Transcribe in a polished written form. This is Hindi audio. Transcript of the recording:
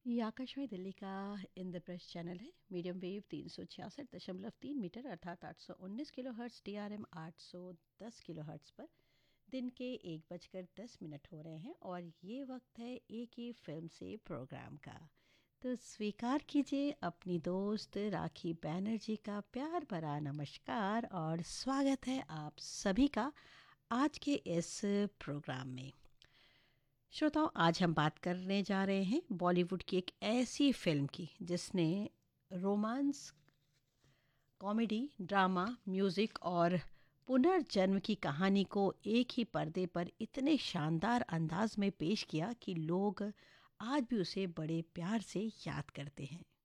ये आकाशवाणी दिल्ली का इंद्रप्रस्थ चैनल है। मीडियम वेव 366.3 मीटर अर्थात 819 kilo hertz, DRM 810 kilo hertz पर दिन के 1:10 हो रहे हैं और ये वक्त है एक ही फिल्म से प्रोग्राम का। तो स्वीकार कीजिए अपनी दोस्त राखी बैनर्जी का प्यार भरा नमस्कार और स्वागत है आप सभी का आज के इस प्रोग्राम में। श्रोताओं, आज हम बात करने जा रहे हैं बॉलीवुड की एक ऐसी फिल्म की जिसने रोमांस, कॉमेडी, ड्रामा, म्यूज़िक और पुनर्जन्म की कहानी को एक ही पर्दे पर इतने शानदार अंदाज में पेश किया कि लोग आज भी उसे बड़े प्यार से याद करते हैं।